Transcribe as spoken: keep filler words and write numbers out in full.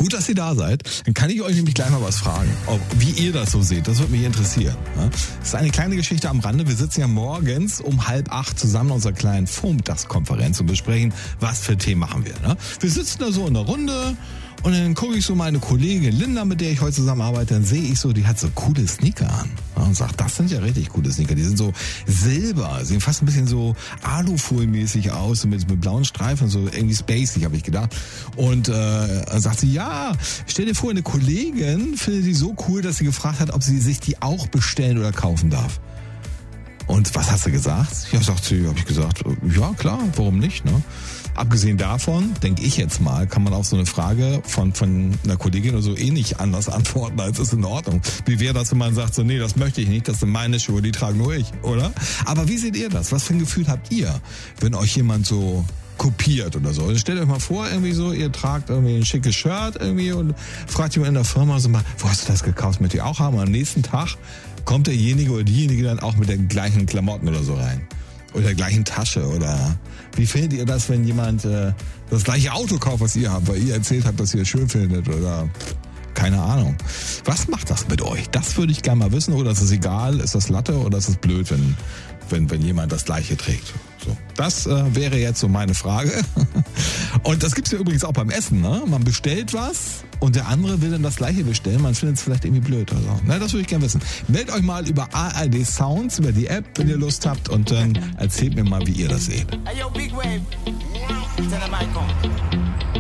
Gut, dass ihr da seid. Dann kann ich euch nämlich gleich mal was fragen, ob, wie ihr das so seht. Das würde mich interessieren. Ja? Das ist eine kleine Geschichte am Rande. Wir sitzen ja morgens um halb acht zusammen in unserer kleinen Vormittagskonferenz und besprechen, was für Themen machen wir. Ne? Wir sitzen da so in der Runde und dann gucke ich so meine Kollegin Linda, mit der ich heute zusammenarbeite, dann sehe ich so, die hat so coole Sneaker an. Ja, und sagt, das sind ja richtig coole Sneaker. Die sind so silber, sehen fast ein bisschen so Alufolmäßig aus, mit, mit blauen Streifen, so irgendwie spacey, habe ich gedacht. Und äh, dann sagt sie, ja, stell dir vor, eine Kollegin findet die so cool, dass sie gefragt hat, ob sie sich die auch bestellen oder kaufen darf. Und was hast du gesagt? Ja, sagt sie, habe ich gesagt, ja klar, warum nicht, ne? Abgesehen davon, denke ich jetzt mal, kann man auf so eine Frage von, von einer Kollegin oder so eh nicht anders antworten, als ist in Ordnung. Wie wäre das, wenn man sagt, so, nee, das möchte ich nicht, das sind meine Schuhe, die tragen nur ich, oder? Aber wie seht ihr das? Was für ein Gefühl habt ihr, wenn euch jemand so kopiert oder so? Also stellt euch mal vor, irgendwie so, ihr tragt irgendwie ein schickes Shirt irgendwie und fragt jemand in der Firma so mal, wo hast du das gekauft, möchte ich auch haben? Und am nächsten Tag kommt derjenige oder diejenige dann auch mit den gleichen Klamotten oder so rein. Oder der gleichen Tasche oder wie findet ihr das, wenn jemand äh, das gleiche Auto kauft, was ihr habt, weil ihr erzählt habt, dass ihr es schön findet oder keine Ahnung. Was macht das mit euch? Das würde ich gerne mal wissen. Oder ist es egal? Ist das Latte oder ist es blöd, wenn, wenn, wenn jemand das gleiche trägt? So, das äh, wäre jetzt so meine Frage. Und das gibt's ja übrigens auch beim Essen, ne? Man bestellt was und der andere will dann das gleiche bestellen. Man findet es vielleicht irgendwie blöd oder so. Na, das würde ich gerne wissen. Meldet euch mal über A R D Sounds, über die App, wenn ihr Lust habt und dann erzählt mir mal, wie ihr das seht. Hey, yo, Big Wave. Tell them I come.